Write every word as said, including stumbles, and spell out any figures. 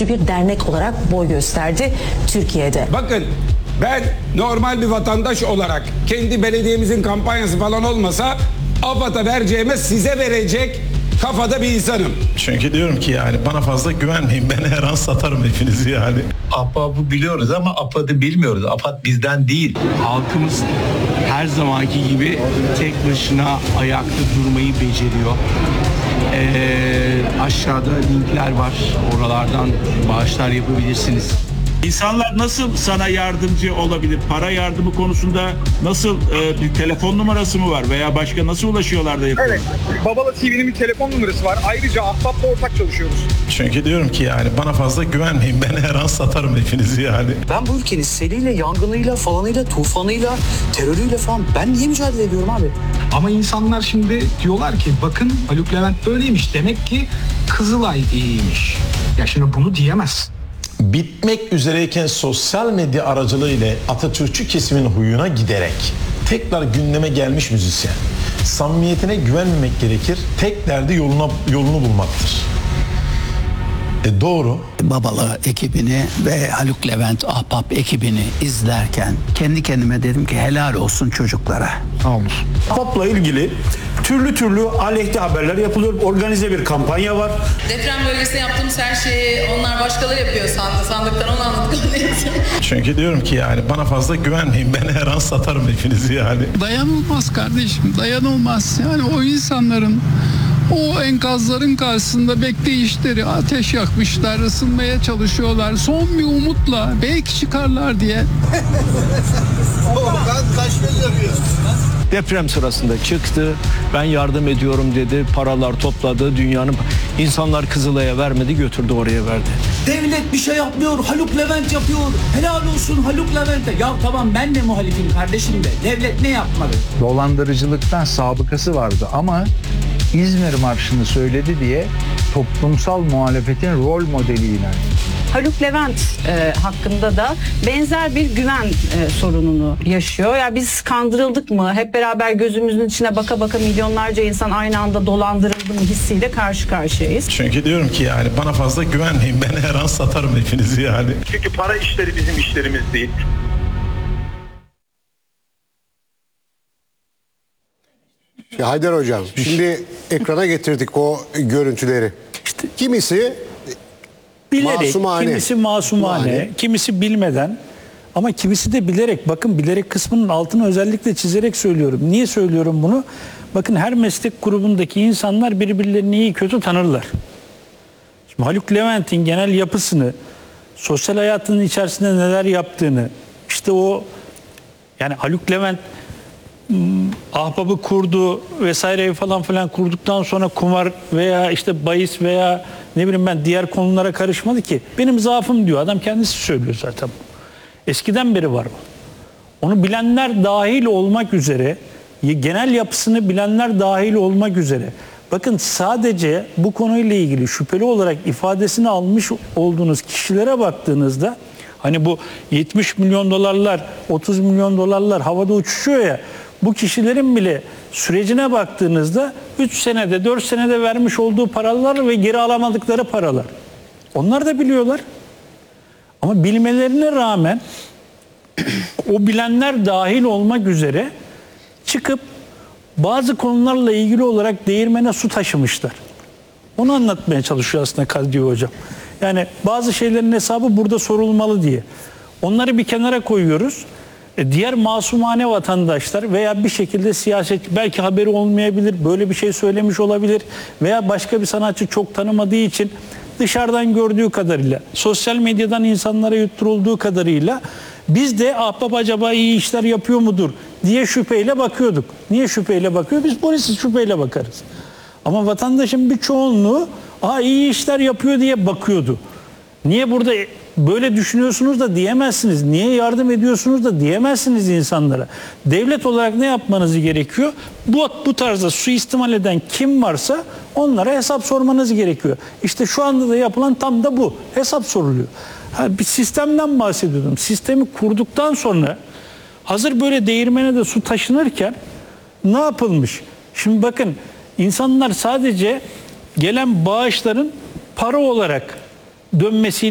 güçlü bir dernek olarak boy gösterdi Türkiye'de. Bakın, ben normal bir vatandaş olarak kendi belediyemizin kampanyası falan olmasa AFAD'a vereceğime size verecek kafada bir insanım. Çünkü diyorum ki yani bana fazla güvenmeyin, ben her an satarım hepinizi yani. AFAD'ı biliyoruz ama AFAD'ı bilmiyoruz. AFAD bizden değil. Halkımız her zamanki gibi tek başına ayakta durmayı beceriyor. Ee, aşağıda linkler var. Oralardan bağışlar yapabilirsiniz. İnsanlar nasıl sana yardımcı olabilir? Para yardımı konusunda nasıl e, bir telefon numarası mı var veya başka nasıl ulaşıyorlar da yapıyorlar? Evet. Babala T V'nin bir telefon numarası var. Ayrıca Ahbap'la ortak çalışıyoruz. Çünkü diyorum ki yani bana fazla güvenmeyin, ben her an satarım hepinizi yani. Ben bu ülkenin seliyle, yangınıyla, falanıyla, tufanıyla, terörüyle falan ben niye mücadele ediyorum abi? Ama insanlar şimdi diyorlar ki bakın Haluk Levent böyleymiş, demek ki Kızılay iyiymiş. Ya şimdi bunu diyemez. Bitmek üzereyken sosyal medya aracılığıyla Atatürkçü kesimin huyuna giderek tekrar gündeme gelmiş müzisyen. Samimiyetine güvenmemek gerekir. Tek derdi yoluna, yolunu bulmaktır. E doğru. Babala ekibini ve Haluk Levent Ahbap ekibini izlerken kendi kendime dedim ki helal olsun çocuklara. Ahbap'la ilgili türlü türlü aleyhte haberler yapılıyor. Organize bir kampanya var. Deprem bölgesinde yaptığımız her şeyi onlar başkaları yapıyor sandı. Sandıktan onu anladık. Çünkü diyorum ki yani bana fazla güvenmeyin, ben her an satarım hepinizi yani. Dayanılmaz kardeşim, dayanılmaz. Yani o insanların o enkazların karşısında bekleyişleri, ateş yakmışlar, ısınmaya çalışıyorlar. Son bir umutla belki çıkarlar diye. Deprem sırasında çıktı, ben yardım ediyorum dedi, paralar topladı, dünyanın insanlar Kızılay'a vermedi, götürdü oraya verdi. Devlet bir şey yapmıyor, Haluk Levent yapıyor. Helal olsun Haluk Levent'e. Ya tamam ben de muhalifim kardeşim de. Devlet ne yapmalı? Dolandırıcılıktan sabıkası vardı ama İzmir Marşı'nı söyledi diye toplumsal muhalefetin rol modeli ilan etti. Haluk Levent e, hakkında da benzer bir güven e, sorununu yaşıyor. Ya biz kandırıldık mı? Hep beraber gözümüzün içine baka baka milyonlarca insan aynı anda dolandırıldı mı hissiyle karşı karşıyayız. Çünkü diyorum ki yani bana fazla güvenmeyin, ben her an satarım hepinizi yani. Çünkü para işleri bizim işlerimiz değil. Ya Haydar Hocam, şimdi ekrana getirdik o görüntüleri. İşte kimisi bilerek, masumane. kimisi masumane, Mane. kimisi bilmeden ama kimisi de bilerek. Bakın bilerek kısmının altını özellikle çizerek söylüyorum. Niye söylüyorum bunu? Bakın her meslek grubundaki insanlar birbirlerini iyi kötü tanırlar. Şimdi Haluk Levent'in genel yapısını, sosyal hayatının içerisinde neler yaptığını, işte o yani Haluk Levent Ahbap'ı kurdu vesaire falan filan kurduktan sonra kumar veya işte bahis veya ne bileyim ben diğer konulara karışmadı ki. Benim zaafım diyor. Adam kendisi söylüyor zaten. Eskiden beri var bu. Onu bilenler dahil olmak üzere, genel yapısını bilenler dahil olmak üzere. Bakın sadece bu konuyla ilgili şüpheli olarak ifadesini almış olduğunuz kişilere baktığınızda hani bu yetmiş milyon dolarlar, otuz milyon dolarlar havada uçuşuyor ya. Bu kişilerin bile sürecine baktığınızda üç senede, dört senede vermiş olduğu paralar ve geri alamadıkları paralar. Onlar da biliyorlar. Ama bilmelerine rağmen o bilenler dahil olmak üzere çıkıp bazı konularla ilgili olarak değirmene su taşımışlar. Onu anlatmaya çalışıyor aslında Kadri Hocam. Yani bazı şeylerin hesabı burada sorulmalı diye. Onları bir kenara koyuyoruz. Diğer masumane vatandaşlar veya bir şekilde siyaset belki haberi olmayabilir, böyle bir şey söylemiş olabilir veya başka bir sanatçı çok tanımadığı için dışarıdan gördüğü kadarıyla, sosyal medyadan insanlara yutturulduğu kadarıyla biz de Ahbap acaba iyi işler yapıyor mudur diye şüpheyle bakıyorduk. Niye şüpheyle bakıyor? Biz polisiz şüpheyle bakarız. Ama vatandaşın bir çoğunluğu Aa, iyi işler yapıyor diye bakıyordu. Niye burada böyle düşünüyorsunuz da diyemezsiniz. Niye yardım ediyorsunuz da diyemezsiniz insanlara. Devlet olarak ne yapmanız gerekiyor? Bu, bu tarzda suistimal eden kim varsa onlara hesap sormanız gerekiyor. İşte şu anda da yapılan tam da bu. Hesap soruluyor. Ha, bir sistemden bahsediyordum. Sistemi kurduktan sonra hazır böyle değirmene de su taşınırken ne yapılmış? Şimdi bakın insanlar sadece gelen bağışların para olarak dönmesi